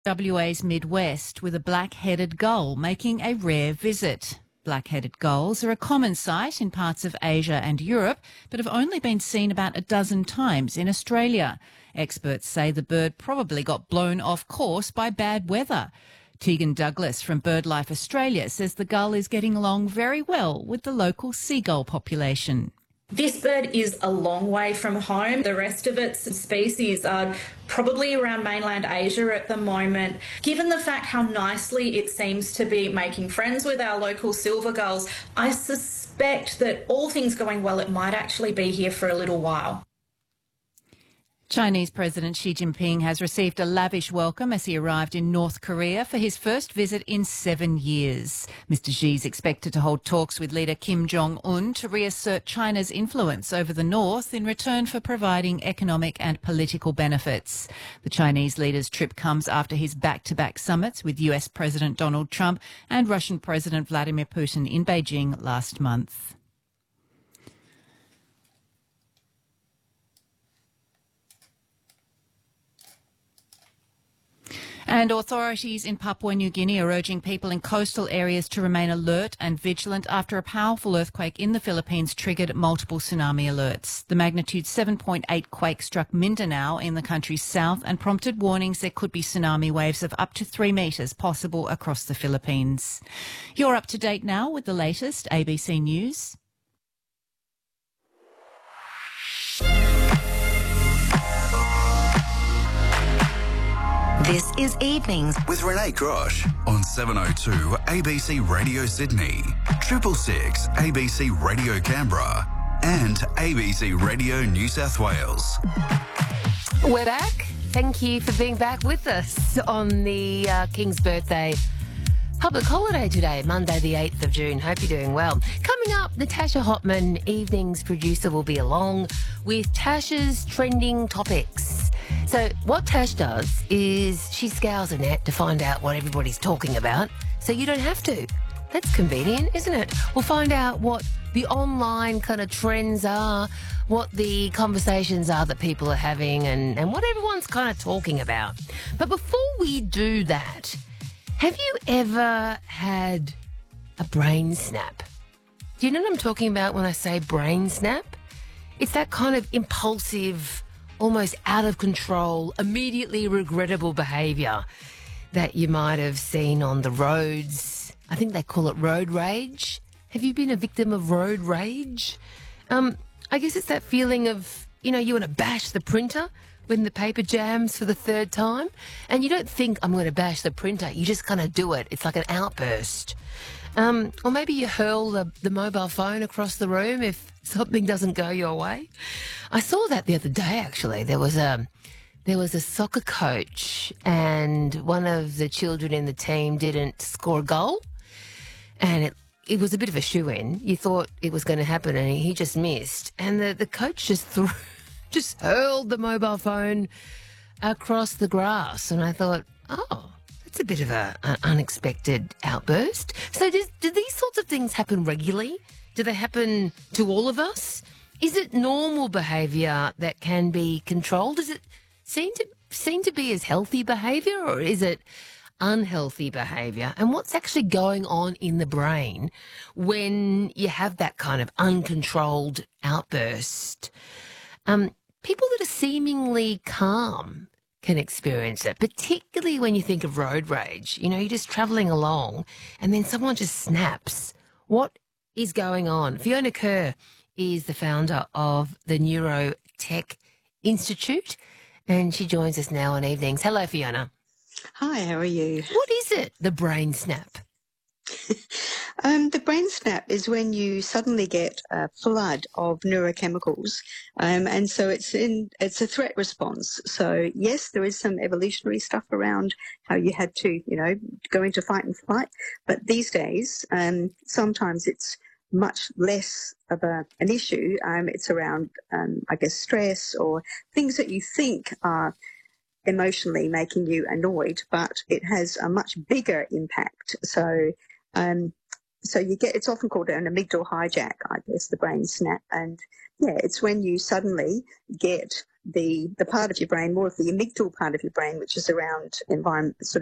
WA's Midwest with a black-headed gull making a rare visit. Black-headed gulls are a common sight in parts of Asia and Europe, but have only been seen about a dozen times in Australia. Experts say the bird probably got blown off course by bad weather. Tegan Douglas from BirdLife Australia says the gull is getting along very well with the local seagull population. This bird is a long way from home. The rest of its species are probably around mainland Asia at the moment. Given the fact how nicely it seems to be making friends with our local silver gulls, I suspect that all things going well, it might actually be here for a little while. Chinese President Xi Jinping has received a lavish welcome as he arrived in North Korea for his first visit in 7 years. Mr. Xi is expected to hold talks with leader Kim Jong-un to reassert China's influence over the North in return for providing economic and political benefits. The Chinese leader's trip comes after his back-to-back summits with US President Donald Trump and Russian President Vladimir Putin in Beijing last month. And authorities in Papua New Guinea are urging people in coastal areas to remain alert and vigilant after a powerful earthquake in the Philippines triggered multiple tsunami alerts. The magnitude 7.8 quake struck Mindanao in the country's south and prompted warnings there could be tsunami waves of up to 3 metres possible across the Philippines. You're up to date now with the latest ABC News. This is Evenings with Renee Grosh on 702 ABC Radio Sydney, 666 ABC Radio Canberra and ABC Radio New South Wales. We're back. Thank you for being back with us on the King's birthday public holiday today, Monday the 8th of June. Hope you're doing well. Coming up, Natasha Hotman, Evenings producer, will be along with Tasha's trending topics. So what Tash does is she scours the net to find out what everybody's talking about, so you don't have to. That's convenient, isn't it? We'll find out what the online kind of trends are, what the conversations are that people are having, and what everyone's kind of talking about. But before we do that, have you ever had a brain snap? Do you know what I'm talking about when I say brain snap? It's that kind of impulsive, almost out of control, immediately regrettable behaviour that you might have seen on the roads. I think they call it road rage. Have you been a victim of road rage? I guess it's that feeling of, you want to bash the printer when the paper jams for the third time, and you don't think, I'm going to bash the printer. You just kind of do it. It's like an outburst. Or maybe you hurl the mobile phone across the room if something doesn't go your way. I saw that the other day, actually. There was a soccer coach and one of the children in the team didn't score a goal, and it was a bit of a shoo-in. You thought it was going to happen, and he just missed. And the coach just hurled the mobile phone across the grass. And I thought, oh, that's a bit of an unexpected outburst. So do these sorts of things happen regularly? Do they happen to all of us? Is it normal behaviour that can be controlled? Does it seem to be as healthy behaviour, or is it unhealthy behaviour? And what's actually going on in the brain when you have that kind of uncontrolled outburst? People that are seemingly calm can experience it, particularly when you think of road rage. You're just travelling along and then someone just snaps. What is going on? Fiona Kerr is the founder of the Neurotech Institute, and she joins us now on Evenings. Hello, Fiona. Hi, how are you? What is it, the brain snap? The brain snap is when you suddenly get a flood of neurochemicals, and so it's a threat response. So yes, there is some evolutionary stuff around how you had to, go into fight and flight, but these days, sometimes it's much less of an issue. It's around, stress or things that you think are emotionally making you annoyed, but it has a much bigger impact. So you get, it's often called an amygdala hijack, I guess, the brain snap. And yeah, it's when you suddenly get the part of your brain, more of the amygdala part of your brain, which is around environment, sort of